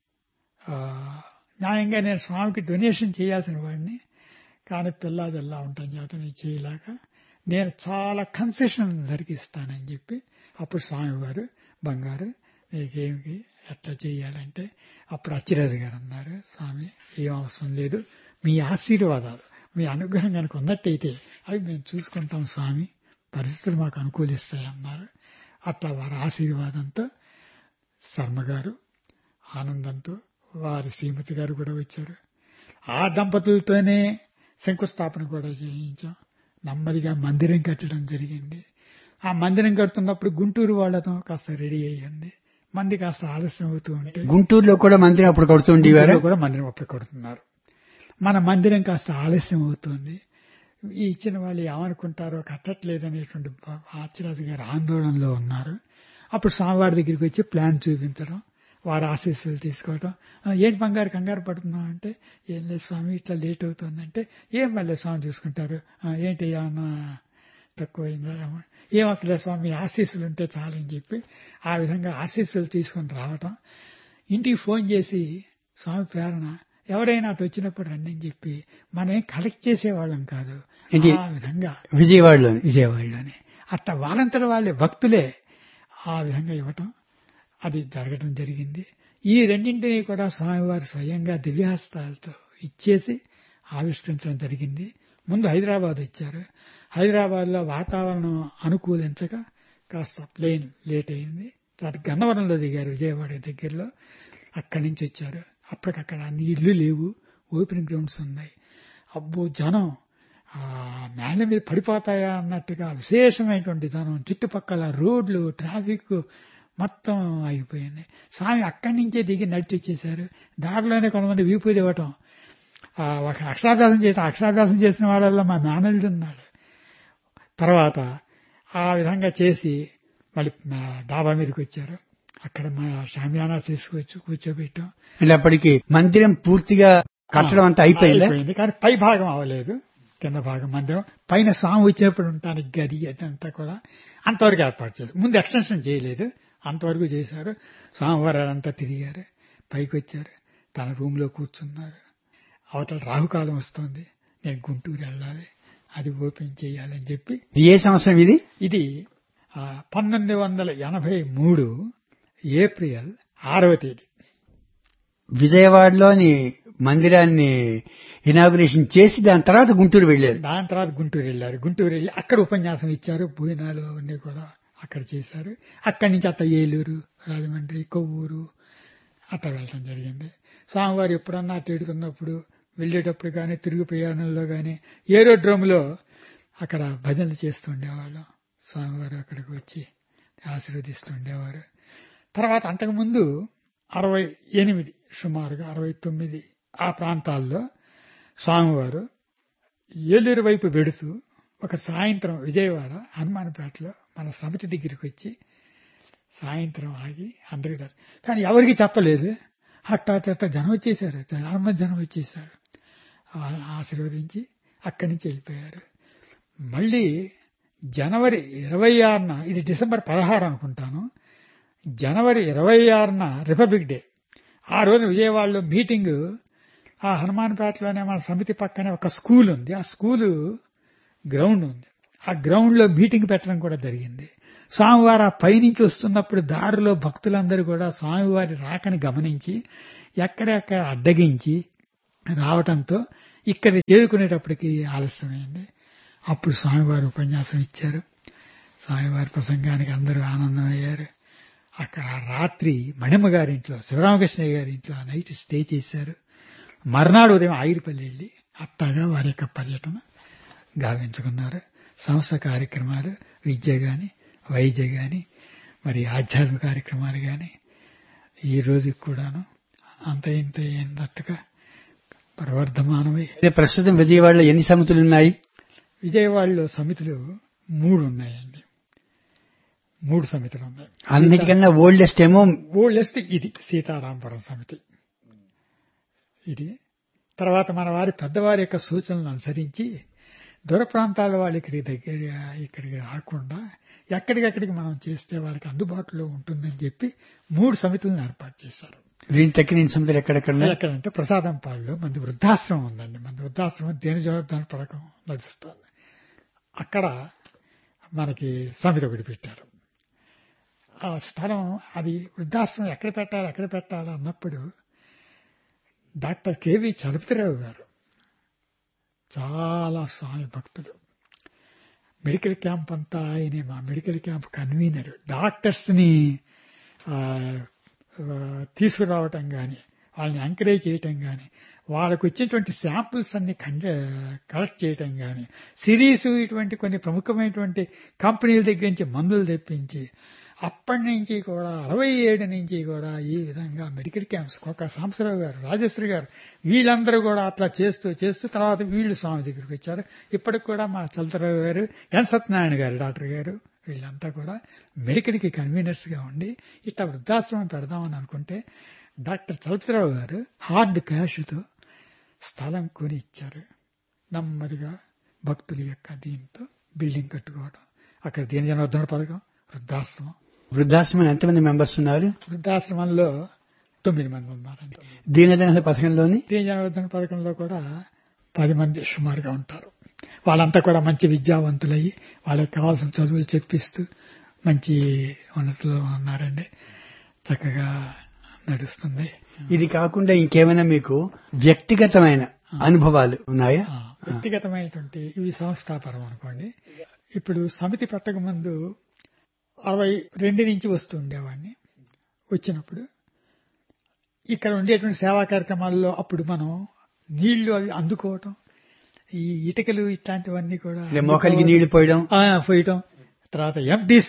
న్యాయంగా నేను స్వామికి డొనేషన్ చేయాల్సిన వాడిని, కానీ పిల్లాదల్లా ఉంటాం చేత నేను చేయలేక నేను చాలా కన్సెషన్ ధరికి ఇస్తానని చెప్పి, అప్పుడు స్వామివారు, బంగారు మీకేమి ఎట్లా చేయాలంటే, అప్పుడు అచ్చిరాజు గారు అన్నారు, స్వామి ఏం అవసరం లేదు, మీ ఆశీర్వాదాలు మీ అనుగ్రహం కనుక ఉన్నట్టయితే అవి మేము చూసుకుంటాం స్వామి, పరిస్థితులు మాకు అనుకూలిస్తాయి అన్నారు. అట్లా వారి ఆశీర్వాదంతో శర్మగారు ఆనందంతో, వారి శ్రీమతి గారు కూడా వచ్చారు. ఆ దంపతులతోనే శంకుస్థాపన కూడా చేయించాం. నెమ్మదిగా మందిరం కట్టడం జరిగింది. ఆ మందిరం కడుతున్నప్పుడు గుంటూరు వాళ్ళతో కాస్త రెడీ అయ్యింది, మంది కాస్త ఆలస్యం అవుతూ ఉంటే గుంటూరులో కూడా మందిరం అప్పుడు కడుతుండేవారు కూడా మందిరం అప్పుడు కడుతున్నారు. మన మందిరం కాస్త ఆలస్యం అవుతుంది, ఈ ఇచ్చిన వాళ్ళు ఏమనుకుంటారో కట్టట్లేదనేటువంటి ఆచార్య గారు ఆందోళనలో ఉన్నారు. అప్పుడు స్వామివారి దగ్గరికి వచ్చి ప్లాన్ చూపించడం, వారి ఆశీస్సులు తీసుకోవడం. ఏంటి బంగారు కంగారు పడుతున్నాం అంటే, ఏం లేదు స్వామి ఇట్లా లేట్ అవుతుందంటే, ఏం మళ్ళీ స్వామి చూసుకుంటారు, ఏంటి ఏమన్నా తక్కువైందా, ఏం అక్కర్లేదు స్వామి ఆశీస్సులు ఉంటే చాలని చెప్పి ఆ విధంగా ఆశీస్సులు తీసుకుని రావటం. ఇంటికి ఫోన్ చేసి స్వామి ప్రేరణ, ఎవరైనా అటు వచ్చినప్పుడు రండి అని చెప్పి, మనం కలెక్ట్ చేసేవాళ్ళం కాదు, ఆ విధంగా విజయవాడలో విజయవాడలోనే అట్లా వాళ్ళంతట వాళ్ళే భక్తులే ఆ విధంగా ఇవ్వటం, అది జరగటం జరిగింది. ఈ రెండింటినీ కూడా స్వామివారు స్వయంగా దివ్యహస్తాలతో ఇచ్చేసి ఆవిష్కరించడం జరిగింది. ముందు హైదరాబాద్ ఇచ్చారు, హైదరాబాద్ లో వాతావరణం అనుకూలించక కాస్త ప్లేన్ లేట్ అయింది. తర్వాత గన్నవరంలో దిగారు, విజయవాడ దగ్గరలో, అక్కడి నుంచి వచ్చారు. అప్పటికక్కడ అన్ని ఇళ్లు లేవు, ఓపెన్ గ్రౌండ్స్ ఉన్నాయి. అబ్బో జనం మేళ్ళ మీద పడిపోతాయా అన్నట్టుగా విశేషమైనటువంటి జనం, చుట్టుపక్కల రోడ్లు ట్రాఫిక్ మొత్తం ఆగిపోయింది. స్వామి అక్కడి నుంచే దిగి నడిచి వచ్చేశారు. దారిలోనే కొంతమంది వీపూది ఇవ్వటం, ఒక అక్షరాభ్యాసం చేసిన అక్షరాభ్యాసం చేసిన వాళ్ళల్లో మా మేనల్లుడు ఉన్నాడు. తర్వాత ఆ విధంగా చేసి మళ్ళీ డాబా మీదకి వచ్చారు, అక్కడ మా షామియానా తీసుకొచ్చి కూర్చోబెట్టాం. అంటే అప్పటికి మందిరం పూర్తిగా కట్టడం అంతా అయిపోయింది, కానీ పై భాగం అవ్వలేదు, కింద భాగం మందిరం. పైన స్వామి వచ్చినప్పుడు ఉంటానికి గది అదంతా కూడా అంతవరకు ఏర్పాటు చేశారు, ముందు ఎక్స్టెన్షన్ చేయలేదు, అంతవరకు చేశారు. స్వామివారు అంతా తిరిగారు, పైకి వచ్చారు, తన రూమ్ లో కూర్చున్నారు. అవతల రాహుకాలం వస్తుంది, నేను గుంటూరు వెళ్ళాలి, అది ఓపెన్ చేయాలని చెప్పి. ఏ సంవత్సరం ఇది? ఇది పంతొమ్మిది వందల ఎనభై మూడు ఏప్రిల్ ఆరవ తేదీ విజయవాడలోని మందిరాన్ని ఇనాగురేషన్ చేసి దాని తర్వాత గుంటూరు వెళ్లారు. దాని తర్వాత గుంటూరు వెళ్లారు. గుంటూరు వెళ్ళి అక్కడ ఉపన్యాసం ఇచ్చారు, భోజనాలు అవన్నీ కూడా అక్కడ చేశారు. అక్కడి నుంచి అట్ట ఏలూరు, రాజమండ్రి, కొవ్వూరు అట్లా వెళ్ళటం జరిగింది. స్వామివారు ఎప్పుడన్నా అటు ఎడుతున్నప్పుడు, వెళ్లేటప్పుడు కానీ, తిరుగు ప్రయాణంలో కానీ ఏరోడ్రోమ్లో అక్కడ భజనలు చేస్తుండేవాళ్ళం. స్వామివారు అక్కడికి వచ్చి ఆశీర్వదిస్తుండేవారు. తర్వాత అంతకుముందు అరవై ఎనిమిది సుమారుగా అరవై తొమ్మిది ఆ ప్రాంతాల్లో స్వామివారు ఏలూరు వైపు వెడుతూ ఒక సాయంత్రం విజయవాడ హనుమాన్పేటలో మన సమితి దగ్గరికి వచ్చి సాయంత్రం ఆగి అందరికీ, కానీ ఎవరికి చెప్పలేదు. హఠాత్ జనం వచ్చేసారు, చాలా మంది జనం వచ్చేసారు. ఆశీర్వదించి అక్కడి నుంచి వెళ్ళిపోయారు. మళ్ళీ జనవరి ఇరవై ఆరున, ఇది డిసెంబర్ పదహారు అనుకుంటాను, జనవరి ఇరవై ఆరున రిపబ్లిక్ డే, ఆ రోజు విజయవాడలో మీటింగ్, ఆ హనుమాన్పేటలోనే మన సమితి పక్కనే ఒక స్కూల్ ఉంది, ఆ స్కూలు గ్రౌండ్ ఉంది, ఆ గ్రౌండ్ లో మీటింగ్ పెట్టడం కూడా జరిగింది. స్వామివారు ఆ పైనుంచి వస్తున్నప్పుడు దారిలో భక్తులందరూ కూడా స్వామివారి రాకని గమనించి ఎక్కడెక్కడ అడ్డగించి రావటంతో ఇక్కడ చేరుకునేటప్పటికి ఆలస్యమైంది. అప్పుడు స్వామివారు ఉపన్యాసం ఇచ్చారు. స్వామివారి ప్రసంగానికి అందరూ ఆనందమయ్యారు. అక్కడ రాత్రి మణిమ్మ గారింట్లో, శివరామకృష్ణయ్య గారింట్లో నైట్ స్టే చేశారు. మర్నాడు ఉదయం ఆగిరిపల్లి వెళ్ళి అట్టాగా వారి యొక్క పర్యటన గావించుకున్నారు. సంస్థ కార్యక్రమాలు, విద్య గాని, వైద్య గాని, మరి ఆధ్యాత్మిక కార్యక్రమాలు గాని ఈ రోజుకి కూడాను అంత ఇంత ఏందట్టుగా ప్రవర్ధమానమై. ప్రస్తుతం విజయవాడలో ఎన్ని సమితులు ఉన్నాయి? విజయవాడలో సమితులు మూడు ఉన్నాయండి. మూడు సమితులు ఉన్నాయి. అన్నిటికన్నా ఓల్డెస్ట్ ఏమో ఓల్డెస్ట్ ఇది సీతారాంపురం సమితి. ఇది తర్వాత మన వారి పెద్దవారి యొక్క సూచనలను అనుసరించి దూర ప్రాంతాల వాళ్ళు ఇక్కడికి దగ్గర ఇక్కడికి రాకుండా ఎక్కడికెక్కడికి మనం చేస్తే వాళ్ళకి అందుబాటులో ఉంటుందని చెప్పి మూడు సమితులను ఏర్పాటు చేశారు. దీని తక్కిన సమితులు ఎక్కడెక్కడ? ఎక్కడంటే ప్రసాదంపాడులో మంది వృద్ధాశ్రమం ఉందండి. మంది వృద్ధాశ్రమం దేని జవాబుదారి పథకం నడుస్తుంది. అక్కడ మనకి సమితి ఒకటి పెట్టారు. ఆ స్థలం అది వృద్ధాశ్రమం ఎక్కడ పెట్టాలి ఎక్కడ పెట్టాలి అన్నప్పుడు డాక్టర్ కెవి చలపతిరావు గారు చాలా స్వామి భక్తులు. మెడికల్ క్యాంప్ అంతా ఆయనే మా మెడికల్ క్యాంప్ కన్వీనర్. డాక్టర్స్ ని తీసుకురావటం గాని, వాళ్ళని ఎంకరేజ్ చేయటం గాని, వాళ్ళకు వచ్చేటువంటి శాంపుల్స్ అన్ని కలెక్ట్ చేయటం గాని, సిరీస్ ఇటువంటి కొన్ని ప్రముఖమైనటువంటి కంపెనీల దగ్గర నుంచి మందులు తెప్పించి అప్పటి నుంచి కూడా అరవై ఏడు నుంచి కూడా ఈ విధంగా మెడికల్ క్యాంప్స్ ఒక సాంబశివరావు గారు, రాజేశ్వరి గారు వీళ్ళందరూ కూడా అట్లా చేస్తూ చేస్తూ తర్వాత వీళ్ళు స్వామి దగ్గరికి వచ్చారు. ఇప్పటికి కూడా మా చలతరావు గారు, ఎన్ సత్యనారాయణ గారు డాక్టర్ గారు వీళ్ళంతా కూడా మెడికల్ కి కన్వీనర్స్ గా ఉండి ఇట్లా వృద్ధాశ్రమం పెడదామని అనుకుంటే డాక్టర్ చలతరావు గారు హార్డ్ క్యాష్తో స్థలం కొని ఇచ్చారు. నెమ్మదిగా భక్తుల యొక్క దీంతో బిల్డింగ్ కట్టుకోవడం, అక్కడ దీని జనోద్ధరణ పథకం, వృద్ధాశ్రమం. వృద్ధాశ్రమం ఎంతమంది మెంబర్స్ ఉన్నారు? వృద్ధాశ్రమంలో తొమ్మిది మంది ఉన్నారండి. దీనదన పథకంలోని దీని జనోద్ధరణ పథకంలో కూడా పది మంది సుమారుగా ఉంటారు. వాళ్ళంతా కూడా మంచి విద్యావంతులయ్యి వాళ్ళకి కావాల్సిన చదువులు చెప్పిస్తూ మంచి ఉన్నతిలో ఉన్నారండి. చక్కగా నడుస్తుంది. ఇది కాకుండా ఇంకేమైనా మీకు వ్యక్తిగతమైన అనుభవాలు ఉన్నాయా? వ్యక్తిగతమైనటువంటి ఇవి సంస్థాపరం అనుకోండి. ఇప్పుడు సమితి పెట్టక ముందు అరవై రెండు నుంచి వస్తూ ఉండేవాడిని. వచ్చినప్పుడు ఇక్కడ ఉండేటువంటి సేవా కార్యక్రమాల్లో అప్పుడు మనం నీళ్లు అవి అందుకోవటం, ఈ ఇటుకలు ఇట్లాంటివన్నీ కూడా మోకాలికి నీళ్లు పోయడం పోయటం, తర్వాత ఎంటీస్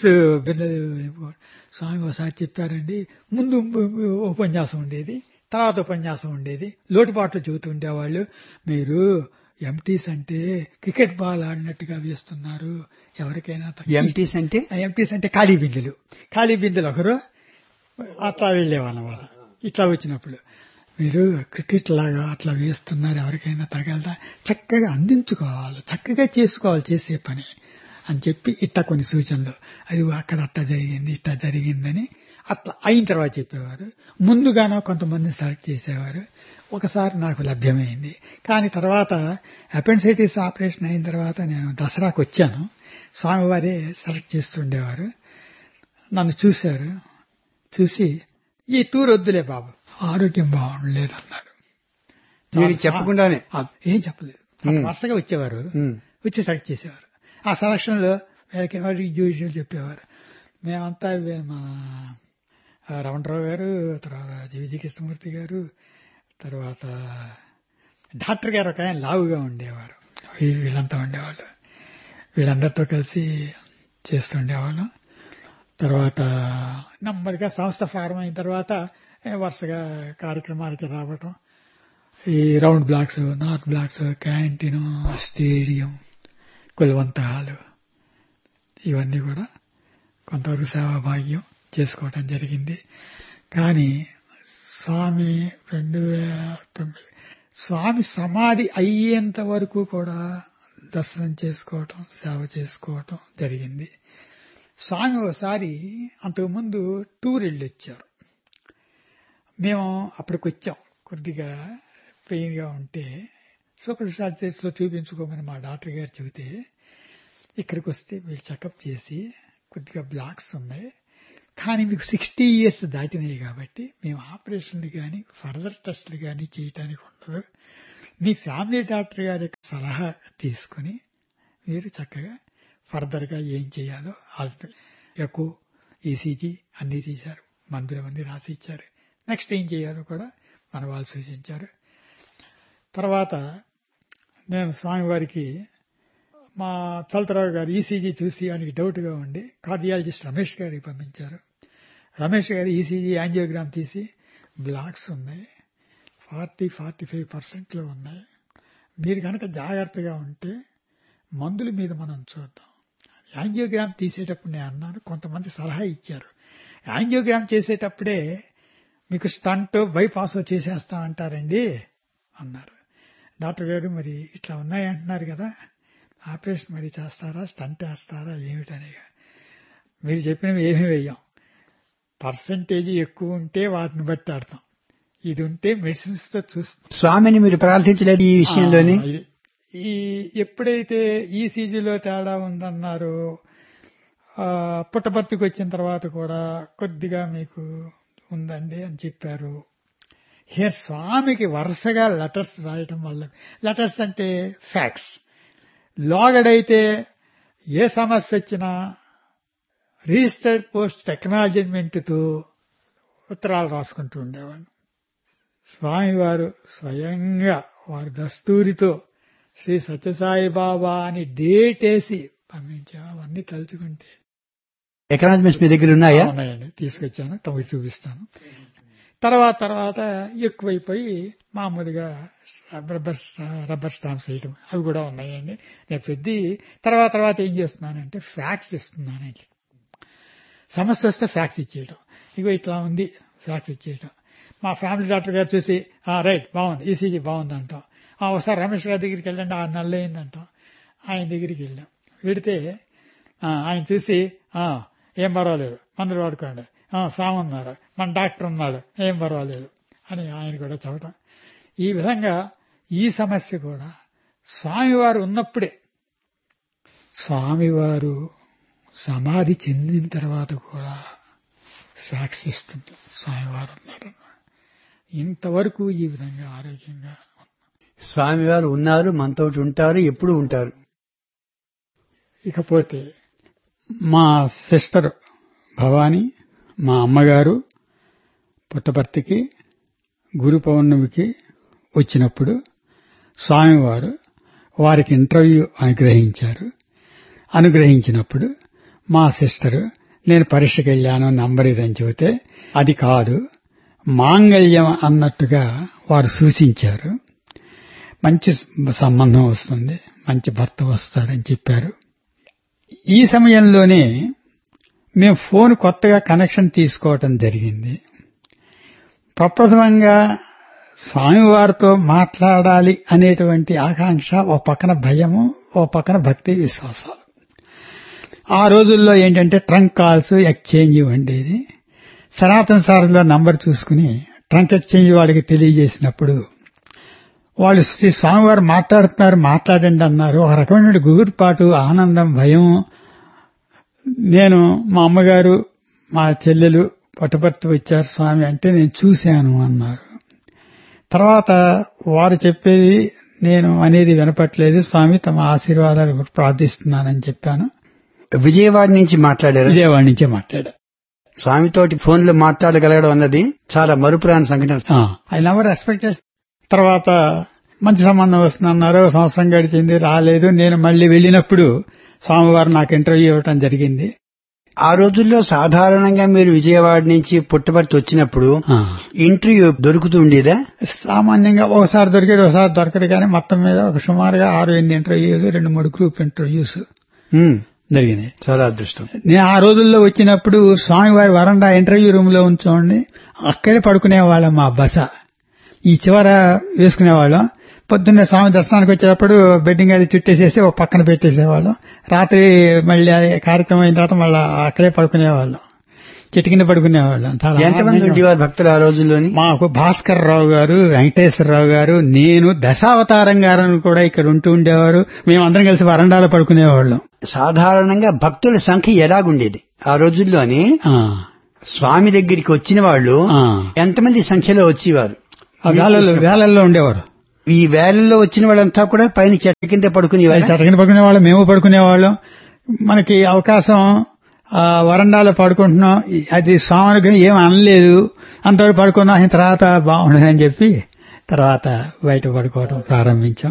స్వామి ఒకసారి చెప్పారండి. ముందు ఉపన్యాసం ఉండేది, తర్వాత ఉపన్యాసం ఉండేది. లోటుపాట్లు చెబుతూ ఉండేవాళ్ళు. మీరు ఎంటీస్ అంటే క్రికెట్ బాల్ ఆడినట్టుగా వేస్తున్నారు. ఎవరికైనా ఎంటీస్ అంటే ఎంటీస్ అంటే ఖాళీ బిందెలు. ఖాళీ బిందెలు ఒకరు అట్లా వెళ్ళేవాళ్ళమాట. ఇట్లా వచ్చినప్పుడు మీరు క్రికెట్ లాగా అట్లా వేస్తున్నారు, ఎవరికైనా తగలదా, చక్కగా అందించుకోవాలి, చక్కగా చేసుకోవాలి చేసే పని అని చెప్పి ఇట్లా కొన్ని సూచనలు. అది అక్కడ అట్లా జరిగింది ఇట్లా జరిగిందని అట్లా అయిన తర్వాత చెప్పేవారు. ముందుగానో కొంతమంది సెలెక్ట్ చేసేవారు. ఒకసారి నాకు లభ్యమైంది. కానీ తర్వాత అపెండిసైటిస్ ఆపరేషన్ అయిన తర్వాత నేను దసరాకు వచ్చాను. స్వామివారే సెలెక్ట్ చేస్తుండేవారు. నన్ను చూశారు. చూసి ఈ టూర్ వద్దులే బాబు, ఆరోగ్యం బాగుండలేదన్నారు. మీరు చెప్పకుండానే? ఏం చెప్పలేదు. వరుసగా వచ్చేవారు, వచ్చి సెలెక్ట్ చేసేవారు. ఆ సెలక్షన్ లో యూజువల్ చెప్పేవారు. మేమంతా మా రమణరావు గారు, తర్వాత జీవిజీ కృష్ణమూర్తి గారు, తర్వాత డాక్టర్ గారు ఒక ఆయన లావుగా ఉండేవారు. వీళ్ళంతా ఉండేవాళ్ళు. వీళ్ళందరితో కలిసి చేస్తుండేవాళ్ళం. తర్వాత నెమ్మదిగా సంస్థ ఫారం అయిన తర్వాత వరుసగా కార్యక్రమాలకి రావటం. ఈ round blocks, north blocks, canteen, stadium, కులవంత hall ఇవన్నీ కూడా కొంతవరకు సేవాభాగ్యం చేసుకోవటం జరిగింది. కానీ స్వామి రెండు వేల తొమ్మిది స్వామి సమాధి అయ్యేంత వరకు కూడా దర్శనం చేసుకోవటం, సేవ చేసుకోవటం జరిగింది. స్వామి ఒకసారి అంతకుముందు టూర్ వెళ్ళి వచ్చారు. మేము అప్పటికి వచ్చాం. కొద్దిగా పెయిన్ గా ఉంటే సూపర్ స్పెషాలిటీస్ లో చూపించుకోమని మా డాక్టర్ గారు చెబితే ఇక్కడికి వస్తే మీరు చెకప్ చేసి కొద్దిగా బ్లాక్స్ ఉన్నాయి, కానీ మీకు సిక్స్టీ ఇయర్స్ దాటినాయి కాబట్టి మేము ఆపరేషన్లు కానీ ఫర్దర్ టెస్టులు కానీ చేయటానికి ఉండదు. మీ ఫ్యామిలీ డాక్టర్ గారి యొక్క సలహా తీసుకుని మీరు చక్కగా ఫర్దర్ గా ఏం చేయాలో ఎక్కువ ఈసీజీ అన్ని తీశారు, మందులు అవన్నీ రాసి ఇచ్చారు. నెక్స్ట్ ఏం చేయాలో కూడా మన వాళ్ళు సూచించారు. తర్వాత నేను స్వామివారికి మా చలతరావు గారు ఈసీజీ చూసి ఆయనకి డౌట్ గా ఉండి కార్డియాలజిస్ట్ రమేష్ గారికి పంపించారు. రమేష్ గారు ఈసీజీ యాంజియోగ్రామ్ తీసి బ్లాక్స్ ఉన్నాయి, ఫార్టీ ఫార్టీ ఫైవ్ పర్సెంట్ లో ఉన్నాయి. మీరు కనుక జాగ్రత్తగా ఉంటే మందుల మీద మనం చూద్దాం. యాంజియోగ్రామ్ తీసేటప్పుడు నేను అన్నాను, కొంతమంది సలహా ఇచ్చారు, యాంజియోగ్రామ్ చేసేటప్పుడే మీకు స్టంట్ బైపాస్ చేసేస్తామంటారండి అన్నారు. డాక్టర్ గారు మరి ఇట్లా ఉన్నాయి అంటున్నారు కదా, ఆపరేషన్ మరి చేస్తారా, స్టంట్ వేస్తారా ఏమిటని. మీరు చెప్పినవి ఏమీ వేయం, పర్సంటేజ్ ఎక్కువ ఉంటే వాటిని బట్టి ఆడతాం, ఇది ఉంటే మెడిసిన్స్ తో చూస్తాం. స్వామిని మీరు ప్రార్థించలేదు ఈ విషయంలోని? ఈ ఎప్పుడైతే ఈసీజీలో తేడా ఉందన్నారో పుట్టపర్తికి వచ్చిన తర్వాత కూడా కొద్దిగా మీకు ఉందండి అని చెప్పారు. హియర్ స్వామికి వరుసగా లెటర్స్ రాయటం వల్ల, లెటర్స్ అంటే ఫ్యాక్ట్స్, లోగడైతే ఏ సమస్య వచ్చినా రిజిస్టర్డ్ పోస్ట్ అక్నాలెడ్జ్మెంట్తో ఉత్తరాలు రాసుకుంటూ ఉండేవాడు. స్వామివారు స్వయంగా వారి దస్తూరితో శ్రీ సత్యసాయి బాబా అని డేట్ వేసి పంపించా. అవన్నీ తలుచుకుంటే ఎకనామిక్స్ మీ దగ్గర ఉన్నాయా? ఉన్నాయండి, తీసుకొచ్చాను, తమకు చూపిస్తాను. తర్వాత తర్వాత ఎక్కువైపోయి మామూలుగా రబ్బర్ రబ్బర్ స్టాంప్స్ వేయటం అవి కూడా ఉన్నాయండి. నేను పెద్ద తర్వాత తర్వాత ఏం చేస్తున్నానంటే ఫ్యాక్స్ ఇస్తున్నానండి. సమస్య వస్తే ఫ్యాక్స్ ఇచ్చేయటం, ఇగో ఇట్లా ఉంది ఫ్యాక్స్ ఇచ్చేయటం. మా ఫ్యామిలీ డాక్టర్ గారు చూసి రైట్ బాగుంది, ఈసీజీ బాగుంది అంటాం. ఒకసారి రమేష్ గారి దగ్గరికి వెళ్ళండి, ఆరు నెలలు అయిందంటాం. ఆయన దగ్గరికి వెళ్ళాం, వెడితే ఆయన చూసి ఏం పర్వాలేదు మందులు వాడుకోండి, స్వామి ఉన్నారు, మన డాక్టర్ ఉన్నాడు, ఏం పర్వాలేదు అని ఆయన కూడా చెప్పడం. ఈ విధంగా ఈ సమస్య కూడా స్వామివారు ఉన్నప్పుడే, స్వామివారు సమాధి చెందిన తర్వాత కూడా ఫ్యాక్స్ ఇస్తుంది స్వామివారు ఉన్నారు. ఇంతవరకు ఈ విధంగా ఆరోగ్యంగా స్వామివారు ఉన్నారు, మనతో ఉంటారు, ఎప్పుడు ఉంటారు. ఇకపోతే మా సిస్టర్ భవానీ, మా అమ్మగారు పుట్టపర్తికి గురు పౌర్ణమికి వచ్చినప్పుడు స్వామివారు వారికి ఇంటర్వ్యూ అనుగ్రహించారు. అనుగ్రహించినప్పుడు మా సిస్టర్ నేను పరీక్షకి వెళ్ళాను, నంబర్ ఇదని చెబితే అది కాదు మాంగళ్యం అన్నట్టుగా వారు సూచించారు. మంచి సంబంధం వస్తుంది, మంచి భర్త వస్తాడని చెప్పారు. ఈ సమయంలోనే మేము ఫోన్ కొత్తగా కనెక్షన్ తీసుకోవటం జరిగింది. ప్రప్రథమంగా స్వామివారితో మాట్లాడాలి అనేటువంటి ఆకాంక్ష, ఓ పక్కన భయము, ఓ పక్కన భక్తి విశ్వాసాలు. ఆ రోజుల్లో ఏంటంటే ట్రంక్ కాల్స్ ఎక్స్చేంజ్ ఉండేది. సనాతన సారథిలో నంబర్ చూసుకుని ట్రంక్ ఎక్స్చేంజ్ వాడికి తెలియజేసినప్పుడు వాళ్ళు శ్రీ స్వామివారు మాట్లాడుతున్నారు, మాట్లాడండి అన్నారు. ఒక రకమైన గుగురుపాటు, ఆనందం, భయం. నేను మా అమ్మగారు మా చెల్లెలు పుట్టపర్తి వచ్చారు స్వామి అంటే నేను చూశాను అన్నారు. తర్వాత వారు చెప్పేది నేను అనేది వినపట్లేదు, స్వామి తమ ఆశీర్వాదాలు ప్రార్థిస్తున్నానని చెప్పాను. విజయవాడ నుంచి మాట్లాడారు? విజయవాడ నుంచే మాట్లాడా. స్వామితోటి ఫోన్ లో మాట్లాడగలగడం అన్నది చాలా మరుపురాని సంఘటన. I never expected. తర్వాత మంచి సంబంధం వస్తుందన్నారు, సంవత్సరం గడిచింది, రాలేదు. నేను మళ్లీ వెళ్లినప్పుడు స్వామివారు నాకు ఇంటర్వ్యూ ఇవ్వటం జరిగింది. ఆ రోజుల్లో సాధారణంగా మీరు విజయవాడ నుంచి పుట్టపర్తి వచ్చినప్పుడు ఇంటర్వ్యూ దొరుకుతూ ఉండేదా? సామాన్యంగా ఒకసారి దొరికేది, ఒకసారి దొరకదు, కానీ మొత్తం మీద ఒక సుమారుగా ఆరు ఎనిమిది ఇంటర్వ్యూలు, రెండు మూడు గ్రూప్ ఇంటర్వ్యూస్ జరిగినాయి. చాలా అదృష్టం. నేను ఆ రోజుల్లో వచ్చినప్పుడు స్వామివారి వరండా ఇంటర్వ్యూ రూమ్ లో ఉంచోండి, అక్కడే పడుకునేవాళ్ళం. మా బస ఈ చివర వేసుకునేవాళ్ళం. పొద్దున్నే స్వామి దర్శనానికి వచ్చేటప్పుడు బెడ్డింగ్ అది చుట్టేసేసి ఒక పక్కన పెట్టేసేవాళ్ళం. రాత్రి మళ్ళీ కార్యక్రమం అయిన తర్వాత మళ్ళీ అక్కడే పడుకునేవాళ్ళం. చెట్టు కింద పడుకునేవాళ్ళం. చాలా ఎంతమంది ఆనందంగా ఉండేవారు భక్తులు ఆ రోజుల్లోని? మాకు భాస్కర్ రావు గారు, వెంకటేశ్వరరావు గారు, నేను, దశావతారం గారు కూడా ఇక్కడ ఉంటూ ఉండేవారు. మేమందరం కలిసి వరండాలో పడుకునేవాళ్ళం. సాధారణంగా భక్తుల సంఖ్య ఎలాగుండేది ఆ రోజుల్లోని? ఆ, స్వామి దగ్గరికి వచ్చిన వాళ్ళు ఆ. ఎంతమంది సంఖ్యలో వచ్చేవారు? ఆ వేలల్లో వేలల్లో ఉండేవారు. ఈ వేలల్లో వచ్చిన వాళ్ళంతా కూడా పైన చెట్ల కింద పడుకునేవారు. చెట్టు కింద పడుకునేవాళ్ళం, మేము పడుకునేవాళ్ళం. మనకి అవకాశం ఆ వరండాలో పడుకుంటున్నాం, అది స్వామికి ఏం అనలేదు, అంతవరకు పడుకున్నాం. ఆయన తర్వాత బాగుండదని చెప్పి తర్వాత బయట పడుకోవడం ప్రారంభించాం.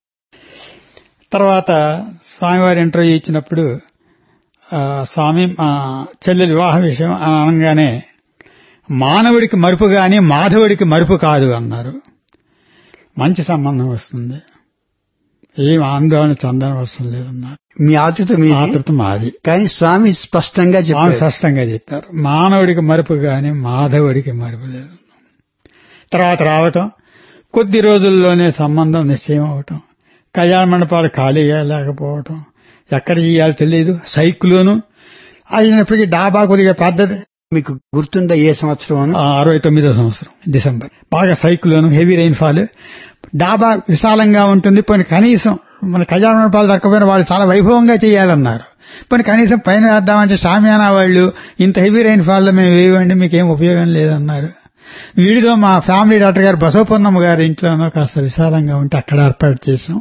తర్వాత స్వామివారి ఇంటర్వ్యూ ఇచ్చినప్పుడు ఆ, స్వామి మా చెల్లెలి వివాహ విషయం అనగానే మానవుడికి మరుపు గాని మాధవుడికి మరుపు కాదు అన్నారు. మంచి సంబంధం వస్తుంది, ఏం ఆందోళన చెందడం అవసరం లేదన్నారు. మీ ఆతృత మీ ఆతృత మాది. కానీ స్వామి స్పష్టంగా స్వామి చెప్పారు. స్పష్టంగా చెప్పారు, మానవుడికి మరుపు గాని మాధవుడికి మరుపు లేదు. తర్వాత రావటం, కొద్ది రోజుల్లోనే సంబంధం నిశ్చయం అవటం, కళ్యాణ మండపాలు ఖాళీగా లేకపోవటం, ఎక్కడ చేయాలో తెలియదు. సైక్లోను అయినప్పటికీ డాబా కొద్దిగా పెద్దది. మీకు గుర్తుందా ఏ సంవత్సరం? ఆ, అరవై తొమ్మిదో సంవత్సరం డిసెంబర్. బాగా సైక్లోను, హెవీ రైన్ ఫాల్. డాబా విశాలంగా ఉంటుంది, పోనీ కనీసం మన కళ్యాణ మండపాలు దొరకపోయినా వాళ్ళు చాలా వైభవంగా చేయాలన్నారు. పోనీ కనీసం పైన వేద్దామంటే షామియానా వాళ్ళు ఇంత హెవీ రైన్ ఫాల్ లో మేము వేయండి, మీకేం ఉపయోగం లేదన్నారు. వీడితో మా ఫ్యామిలీ డాక్టర్ గారు బసవపూర్ణమ్మ గారి ఇంట్లోనూ కాస్త విశాలంగా ఉంటే అక్కడ ఏర్పాటు చేసాం.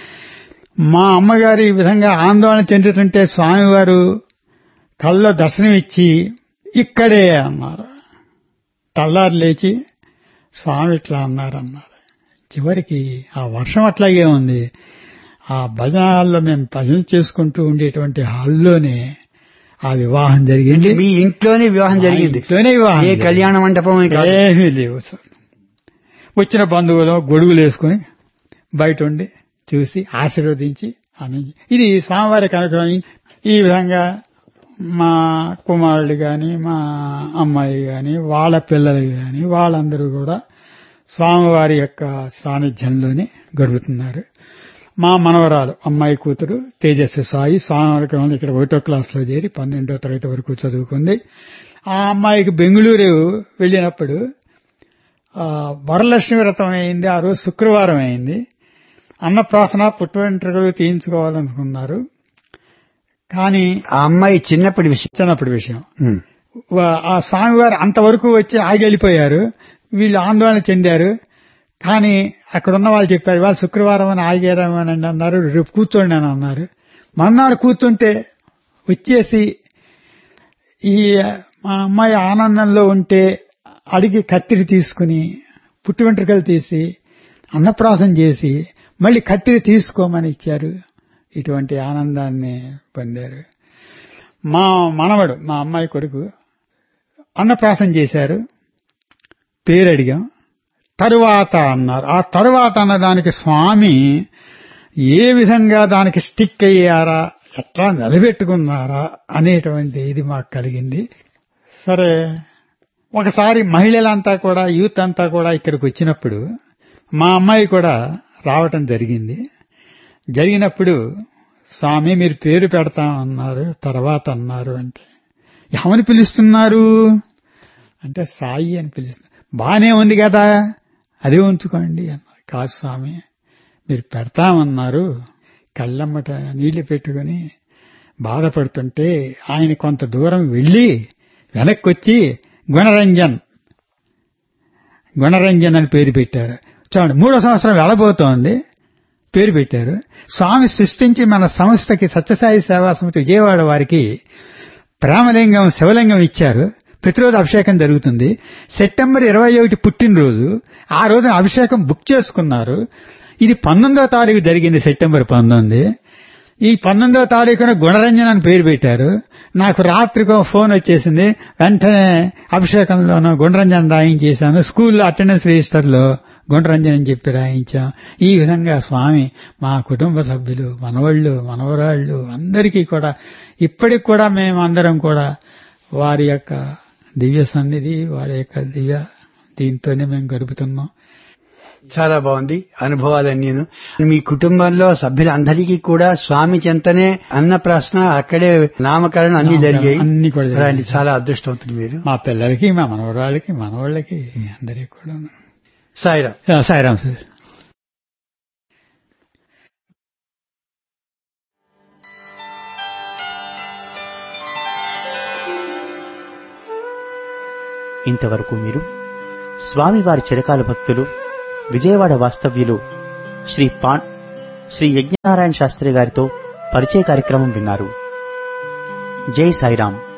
మా అమ్మగారు ఈ విధంగా ఆందోళన చెందుతుంటే స్వామివారు కల్లో దర్శనం ఇచ్చి ఇక్కడే అన్నారు. తెల్లారు లేచి స్వామి ఇట్లా అన్నారన్నారు. చివరికి ఆ వర్షం అట్లాగే ఉంది. ఆ భజన హాల్లో మేము భజన చేసుకుంటూ ఉండేటువంటి హాల్లోనే ఆ వివాహం జరిగింది. మీ ఇంట్లోనే వివాహం జరిగింది? ఇంట్లోనే వివాహం. ఏ కళ్యాణ మండపం ఏమీ లేవు సార్. వచ్చిన బంధువులు గొడుగులు వేసుకుని బయట ఉండి చూసి ఆశీర్వదించి అని. ఇది స్వామివారి కార్యక్రమం. ఈ విధంగా మా కుమారుడు గాని మా అమ్మాయి గాని వాళ్ళ పిల్లలు గాని వాళ్ళందరూ కూడా స్వామివారి యొక్క సాన్నిధ్యంలోనే గడుపుతున్నారు. మా మనవరాలు అమ్మాయి కూతురు తేజస్వి సాయి స్వామివారి క్రమంలో ఇక్కడ ఒకటో క్లాస్ లో చేరి పన్నెండో తరగతి వరకు చదువుకుంది. ఆ అమ్మాయికి బెంగళూరు వెళ్ళినప్పుడు వరలక్ష్మి వ్రతం అయింది. ఆ రోజు శుక్రవారం అయింది. అన్నప్రాసన పుట్టు వెంట్రుకలు తీయించుకోవాలనుకున్నారు. కానీ ఆ అమ్మాయి చిన్నప్పటి విషయం చిన్నప్పటి విషయం ఆ స్వామివారు అంతవరకు వచ్చి ఆగి వెళ్ళిపోయారు. వీళ్ళు ఆందోళన చెందారు. కానీ అక్కడున్న వాళ్ళు చెప్పారు, వాళ్ళు శుక్రవారం అని ఆగారామని అన్నారు, రేపు కూర్చోండి అని అన్నారు. మర్నాడు కూర్చుంటే వచ్చేసి ఈ మా అమ్మాయి ఆనందంలో ఉంటే అడిగి కత్తిరి తీసుకుని పుట్టు వెంట్రుకలు తీసి అన్నప్రాసం చేసి మళ్ళీ కత్తిరి తీసుకోమని ఇచ్చారు. ఇటువంటి ఆనందాన్ని పొందారు. మా మనవడు మా అమ్మాయి కొడుకు అన్నప్రాసం చేశారు. పేరు అడిగాం. తరువాత అన్నారు. ఆ తరువాత అన్నదానికి స్వామి ఏ విధంగా దానికి స్టిక్ అయ్యారా, ఎట్లా నిలబెట్టుకున్నారా అనేటువంటి ఇది మాకు కలిగింది. సరే, ఒకసారి మహిళలంతా కూడా యూత్ అంతా కూడా ఇక్కడికి వచ్చినప్పుడు మా అమ్మాయి కూడా రావటం జరిగింది. జరిగినప్పుడు స్వామి మీరు పేరు పెడతామన్నారు, తర్వాత అన్నారు అంటే ఏమని పిలుస్తున్నారు అంటే సాయి అని పిలుస్తున్నారు. బానే ఉంది కదా, అదే ఉంచుకోండి అన్నారు. కాదు స్వామి మీరు పెడతామన్నారు. కళ్ళమ్మట నీళ్లు పెట్టుకుని బాధపడుతుంటే ఆయన కొంత దూరం వెళ్లి వెనక్కి వచ్చి గుణరంజన్ గుణరంజన్ అని పేరు పెట్టారు. చూడండి, మూడో సంవత్సరం వెళ్ళబోతోంది, పేరు పెట్టారు. స్వామి సృష్టించి మన సంస్థకి సత్యసాయి సేవా సమితి విజయవాడ వారికి ప్రేమలింగం శివలింగం ఇచ్చారు. ప్రతిరోజు అభిషేకం జరుగుతుంది. సెప్టెంబర్ ఇరవై ఒకటి పుట్టినరోజు, ఆ రోజున అభిషేకం బుక్ చేసుకున్నారు. ఇది పంతొమ్మిదో తారీఖు జరిగింది, సెప్టెంబర్ పంతొమ్మిది. ఈ పంతొమ్మిదో తారీఖున గుణరంజన్ అని పేరు పెట్టారు. నాకు రాత్రికో ఫోన్ వచ్చేసింది. వెంటనే అభిషేకంలోనూ గుణరంజన్ రాయించేశాను. స్కూల్లో అటెండెన్స్ రిజిస్టర్ లో గుణరంజన్ అని చెప్పి రాయించాం. ఈ విధంగా స్వామి మా కుటుంబ సభ్యులు, మనవళ్ళు, మనవరాళ్లు అందరికీ కూడా ఇప్పటికి కూడా మేమందరం కూడా వారి యొక్క దివ్య సన్నిధి, వారి యొక్క దివ్య దీంతోనే మేము గడుపుతున్నాం. చాలా బాగుంది అనుభవాలన్నీను. మీ కుటుంబంలో సభ్యులందరికీ కూడా స్వామి చెంతనే అన్నప్రాసన, అక్కడే నామకరణం అన్ని జరిగాయి. అన్ని కూడా జరిగాయి. అలాంటి చాలా అదృష్టవంతులు మీరు. మా పిల్లలకి, మా మనవరాళ్ళకి, మనవాళ్ళకి అందరికీ కూడా. సాయిరాం. సాయిరాం సార్. ఇంతవరకు మీరు స్వామివారి చిరకాల భక్తులు, విజయవాడ వాస్తవ్యులు శ్రీ పా శ్రీ యజ్ఞనారాయణ శాస్త్రి గారితో పరిచయ కార్యక్రమం విన్నారు. జై సాయిరాం.